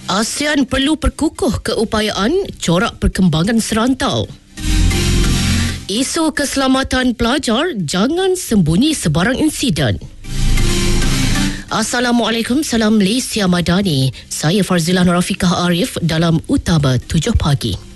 ASEAN perlu perkukuh keupayaan corak perkembangan serantau. Isu keselamatan pelajar, jangan sembunyi sebarang insiden. Assalamualaikum, salam Malaysia Madani. Saya Farzilah Nurafikah Arif dalam Utama 7 Pagi.